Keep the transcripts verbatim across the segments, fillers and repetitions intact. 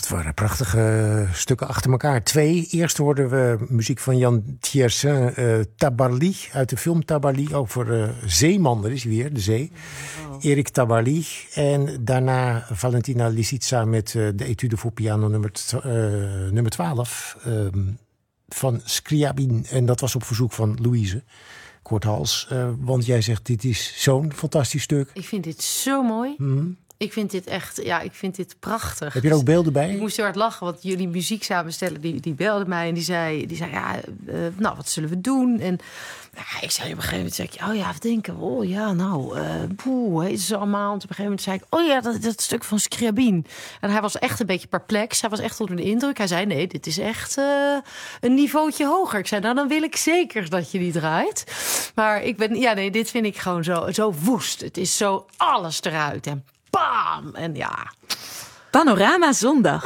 Het waren prachtige stukken achter elkaar. Twee. Eerst hoorden we muziek van Jan Tiersin, uh, Tabarly, uit de film Tabarly, over uh, Zeeman, daar is hij weer, de zee. Oh. Erik Tabarly. En daarna Valentina Lisitsa met uh, de etude voor piano nummer, t- uh, nummer twaalf uh, van Scriabin. En dat was op verzoek van Louise Korthals. Uh, want jij zegt, dit is zo'n fantastisch stuk. Ik vind dit zo mooi. Mm-hmm. Ik vind dit echt, ja, ik vind dit prachtig. Heb je er ook beelden bij? Ik moest heel hard lachen, want jullie muziek samenstellen, die, die belde mij en die zei, die zei ja, uh, nou, wat zullen we doen? En nou, ik zei op een gegeven moment, zei ik, oh ja, even denken, oh ja, nou, uh, poeh, heet ze allemaal. En op een gegeven moment zei ik, oh ja, dat, dat stuk van Scriabin. En hij was echt een beetje perplex, hij was echt onder de indruk. Hij zei, nee, dit is echt uh, een niveautje hoger. Ik zei, nou, dan wil ik zeker dat je die draait. Maar ik ben, ja, nee, dit vind ik gewoon zo, zo woest. Het is zo alles eruit en bam! En ja. Panorama Zondag.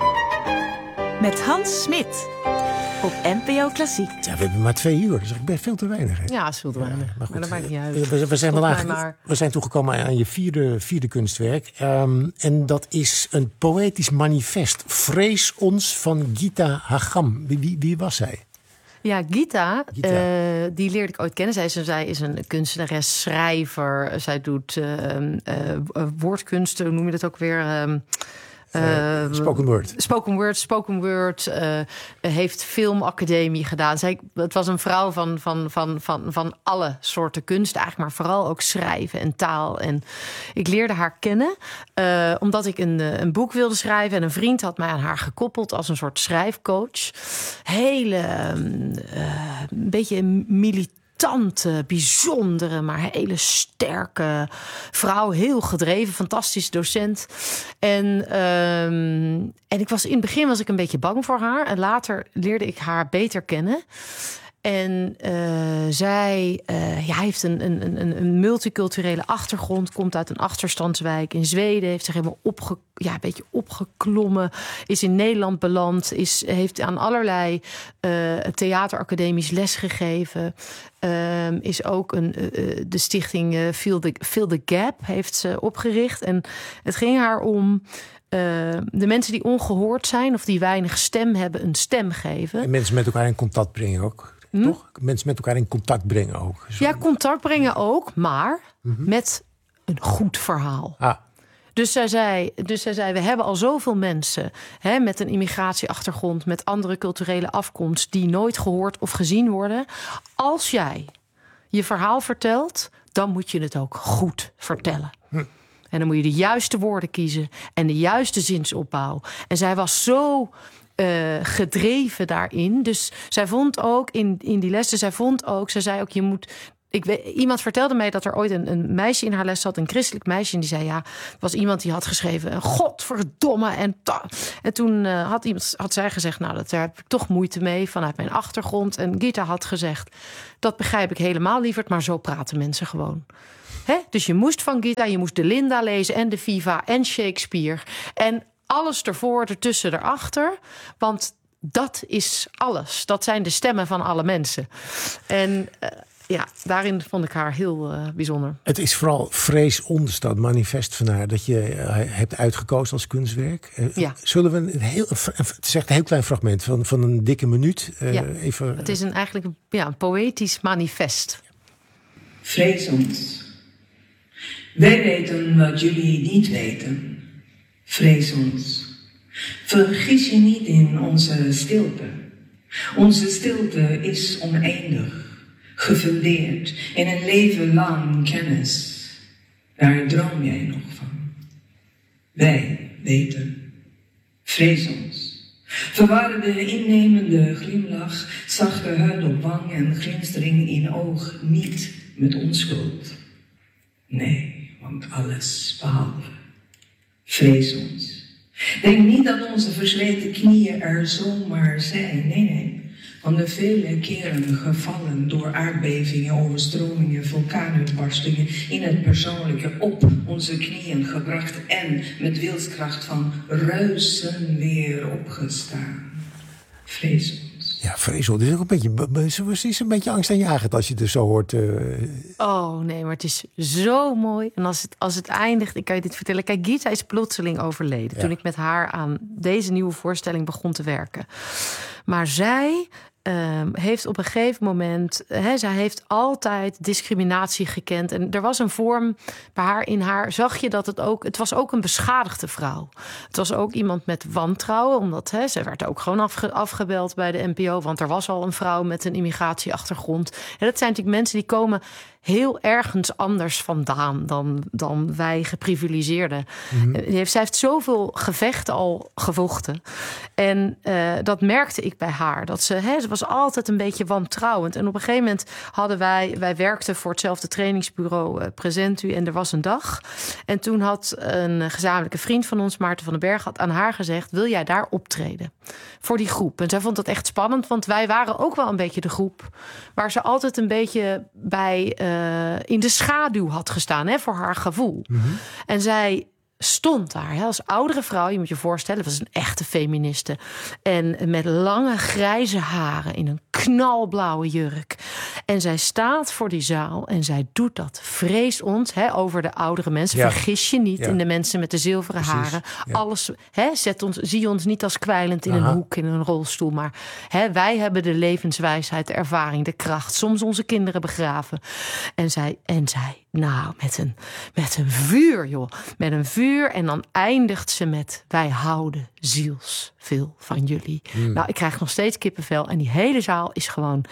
Met Hans Smit. Op N P O Klassiek. Ja, we hebben maar twee uur. Dat is eigenlijk veel te weinig. Hè? Ja, dat is veel te weinig. Ja, maar, maar dat maakt niet uit. We, we, zijn, vandaag, maar... we zijn toegekomen aan je vierde, vierde kunstwerk. Um, en dat is een poëtisch manifest. Vrees ons van Gita Hagam. Wie, wie, wie was zij? Ja, Gita, Gita. Uh, die leerde ik ooit kennen. Zij is, zij is een kunstenares, schrijver. Zij doet uh, uh, woordkunsten, hoe noem je dat ook weer? Uh, Uh, spoken word. Spoken word, spoken word. Uh, heeft filmacademie gedaan. Zij, het was een vrouw van, van, van, van, van alle soorten kunst. Eigenlijk, maar vooral ook schrijven en taal. En ik leerde haar kennen. Uh, omdat ik een, een boek wilde schrijven. En een vriend had mij aan haar gekoppeld als een soort schrijfcoach. Hele, uh, een beetje militair. Tante, bijzondere, maar hele sterke vrouw. Heel gedreven, fantastisch docent. En, um, en ik was, in het begin was ik een beetje bang voor haar. En later leerde ik haar beter kennen. En uh, zij uh, ja, heeft een, een, een, een multiculturele achtergrond. Komt uit een achterstandswijk in Zweden. Heeft zich helemaal opge, ja, een beetje opgeklommen. Is in Nederland beland. Is, heeft aan allerlei uh, theateracademisch lesgegeven. Uh, is ook een, uh, de stichting uh, Fill, the, Fill the Gap heeft ze opgericht. En het ging haar om Uh, de mensen die ongehoord zijn of die weinig stem hebben, een stem geven. En mensen met elkaar in contact brengen ook. Hm? Toch? Mensen met elkaar in contact brengen ook. Zo. Ja, contact brengen ook, maar mm-hmm. met een goed verhaal. Ah. Dus zij zei, dus zij zei, we hebben al zoveel mensen hè, met een immigratieachtergrond, met andere culturele afkomst, die nooit gehoord of gezien worden. Als jij je verhaal vertelt, dan moet je het ook goed vertellen. Hm. En dan moet je de juiste woorden kiezen en de juiste zinsopbouw. En zij was zo uh, gedreven daarin. Dus zij vond ook in, in die lessen, zij vond ook, zij zei ook, je moet. Ik weet, iemand vertelde mij dat er ooit een, een meisje in haar les zat, een christelijk meisje, en die zei ja, er was iemand die had geschreven, godverdomme. En, ta- en toen uh, had, iemand, had zij gezegd, nou, daar heb ik toch moeite mee vanuit mijn achtergrond. En Gita had gezegd, dat begrijp ik helemaal lieverd, maar zo praten mensen gewoon. He? Dus je moest van Gita, je moest de Linda lezen en de Viva en Shakespeare. En alles ervoor, ertussen, erachter. Want dat is alles. Dat zijn de stemmen van alle mensen. En uh, ja, daarin vond ik haar heel uh, bijzonder. Het is vooral vrees ons, dat manifest van haar, dat je uh, hebt uitgekozen als kunstwerk. Uh, ja. Zullen we een heel, het is echt een heel klein fragment van, van een dikke minuut. Uh, ja. even, het is een, eigenlijk een, ja, een poëtisch manifest. Vrees ons. Wij weten wat jullie niet weten. Vrees ons. Vergis je niet in onze stilte. Onze stilte is oneindig, gefundeerd in een leven lang kennis. Daar droom jij nog van. Wij weten. Vrees ons. Verwarde de innemende glimlach, zachte huid op wang en glinstering in oog niet met onschuld. Nee. Want alles behalve. Vrees ons. Denk niet dat onze versleten knieën er zomaar zijn. Nee, nee. Van de vele keren gevallen door aardbevingen, overstromingen, vulkaanuitbarstingen in het persoonlijke op onze knieën gebracht en met wilskracht van ruisen weer opgestaan. Vrees ons. Ja, vreselijk. Het is ook een beetje, ze is een beetje angstaanjagend als je het zo hoort. Uh... Oh nee, maar het is zo mooi. En als het, als het eindigt, ik kan je dit vertellen. Kijk, Gita is plotseling overleden. Ja. Toen ik met haar aan deze nieuwe voorstelling begon te werken. Maar zij... Um, heeft op een gegeven moment... He, zij heeft altijd discriminatie gekend. En er was een vorm bij haar in haar... zag je dat het ook... Het was ook een beschadigde vrouw. Het was ook iemand met wantrouwen. Omdat he, ze werd ook gewoon afge, afgebeld bij de N P O. Want er was al een vrouw met een immigratieachtergrond. En dat zijn natuurlijk mensen die komen... heel ergens anders vandaan dan, dan wij geprivilegeerden. Mm-hmm. Zij heeft zoveel gevechten al gevochten. En uh, dat merkte ik bij haar. Dat ze, hè, ze was altijd een beetje wantrouwend. En op een gegeven moment hadden wij... wij werkten voor hetzelfde trainingsbureau uh, Presentu. En er was een dag. En toen had een gezamenlijke vriend van ons, Maarten van den Berg... had aan haar gezegd, wil jij daar optreden? Voor die groep. En zij vond dat echt spannend. Want wij waren ook wel een beetje de groep... waar ze altijd een beetje bij... Uh, Uh, in de schaduw had gestaan, hè, voor haar gevoel. Mm-hmm. En zij stond daar hè, als oudere vrouw. Je moet je voorstellen, was een echte feministe. En met lange grijze haren in een knalblauwe jurk. En zij staat voor die zaal en zij doet dat. Vrees ons hè, over de oudere mensen. Ja. Vergis je niet ja. in de mensen met de zilveren Precies. haren. Ja. Alles, hè, zet ons, zie ons niet als kwijlend in Aha. een hoek, in een rolstoel. Maar hè, wij hebben de levenswijsheid, de ervaring, de kracht. Soms onze kinderen begraven. En zij, en zij nou, met een, met een vuur, joh. Met een vuur. En dan eindigt ze met... wij houden zielsveel van jullie. Mm. Nou, ik krijg nog steeds kippenvel. En die hele zaal is gewoon...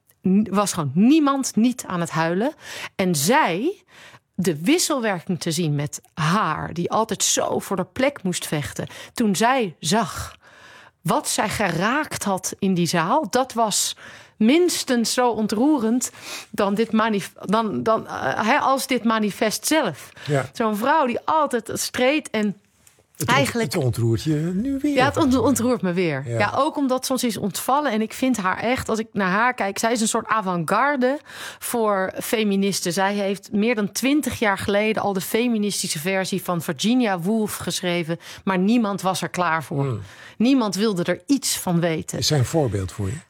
was gewoon niemand niet aan het huilen. En zij... de wisselwerking te zien met haar... die altijd zo voor de plek moest vechten. Toen zij zag... wat zij geraakt had in die zaal... dat was... minstens zo ontroerend dan dit manif- dan, dan, uh, als dit manifest zelf. Ja. Zo'n vrouw die altijd streed en het eigenlijk... Het ontroert je nu weer. Ja, het ont- ontroert me weer. Ja. ja, ook omdat soms is ontvallen. En ik vind haar echt, als ik naar haar kijk... zij is een soort avant-garde voor feministen. Zij heeft meer dan twintig jaar geleden... al de feministische versie van Virginia Woolf geschreven. Maar niemand was er klaar voor. Hmm. Niemand wilde er iets van weten. Is zij een voorbeeld voor je?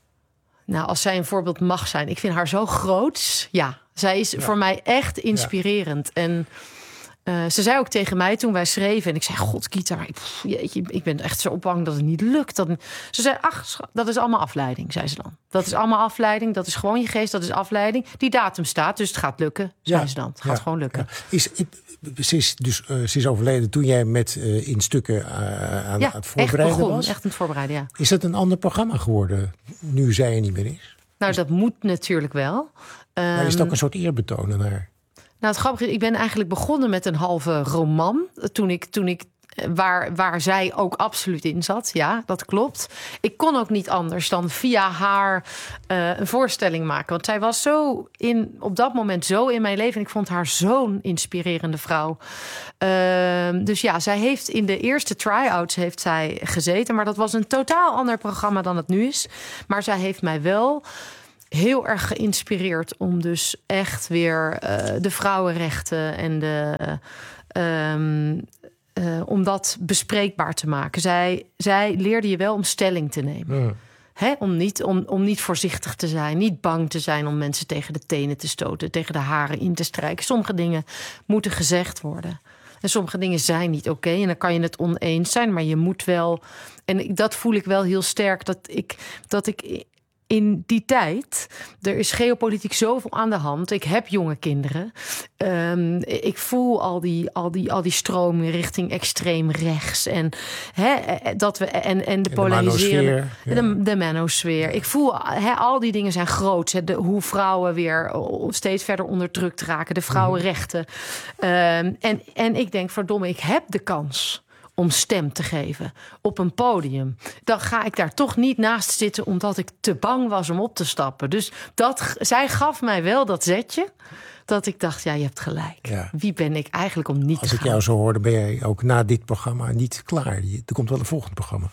Nou, als zij een voorbeeld mag zijn. Ik vind haar zo groots. Ja, zij is ja. voor mij echt inspirerend. Ja. En uh, ze zei ook tegen mij toen wij schreven... en ik zei, god, Gita, ik, jeetje, ik ben echt zo bang dat het niet lukt. Dat, ze zei, ach, dat is allemaal afleiding, zei ze dan. Dat is allemaal afleiding, dat is gewoon je geest, dat is afleiding. Die datum staat, dus het gaat lukken, zei ja. ze dan. Het gaat ja. gewoon lukken. Ja. Is, ze, is dus, uh, ze is overleden toen jij met uh, in stukken uh, aan, ja, aan het voorbereiden echt begon, was? echt aan het voorbereiden, ja. Is dat een ander programma geworden, nu zij er niet meer is? Nou, dat moet natuurlijk wel. Maar um, is het ook een soort eerbetoon aan haar? Nou, het grappige is, ik ben eigenlijk begonnen met een halve roman. Toen ik, toen ik waar, waar zij ook absoluut in zat. Ja, dat klopt. Ik kon ook niet anders dan via haar uh, een voorstelling maken. Want zij was zo in, op dat moment zo in mijn leven. En ik vond haar zo'n inspirerende vrouw. Uh, dus ja, zij heeft in de eerste try-outs heeft zij gezeten. Maar dat was een totaal ander programma dan het nu is. Maar zij heeft mij wel heel erg geïnspireerd om dus echt weer uh, de vrouwenrechten en de uh, um, uh, om dat bespreekbaar te maken. Zij, zij leerde je wel om stelling te nemen. Ja. Hè, om, niet, om, om niet voorzichtig te zijn, niet bang te zijn om mensen tegen de tenen te stoten, tegen de haren in te strijken. Sommige dingen moeten gezegd worden. En sommige dingen zijn niet oké. Okay, en dan kan je het oneens zijn, maar je moet wel. En dat voel ik wel heel sterk, dat ik dat ik in die tijd, er is geopolitiek zoveel aan de hand. Ik heb jonge kinderen. Um, ik voel al die, al die, al die stromingen richting extreem rechts. En, hè, dat we, en, en de polariserende... Ja. De, de manosfeer. Ik voel, hè, al die dingen zijn groot. Hè, de, hoe vrouwen weer steeds verder onderdrukt raken. De vrouwenrechten. Um, en, en ik denk, verdomme, ik heb de kans om stem te geven op een podium. Dan ga ik daar toch niet naast zitten omdat ik te bang was om op te stappen. Dus dat, zij gaf mij wel dat zetje, dat ik dacht, ja, je hebt gelijk. Ja. Wie ben ik eigenlijk om niet Als te ik gaan? jou zo hoorde, ben jij ook na dit programma niet klaar. Er komt wel een volgend programma.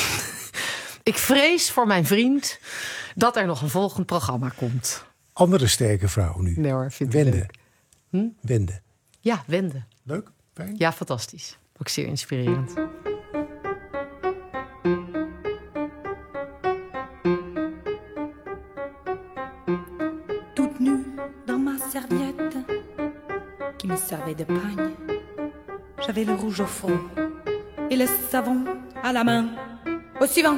Ik vrees voor mijn vriend dat er nog een volgend programma komt. Andere sterke vrouw nu. Nee hoor, vind Wende. ik leuk. Hm? Wende. Ja, Wende. Leuk? Fijn? Ja, fantastisch. Ook zeer inspirerend. servait de pagne. J'avais le rouge au front et le savon à la main. Au suivant.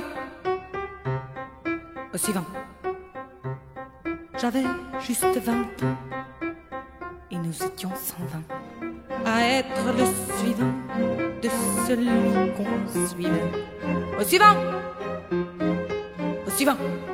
Au suivant. J'avais juste vingt ans et nous étions cent vingt à être le suivant de celui qu'on suivait. Au suivant. Au suivant.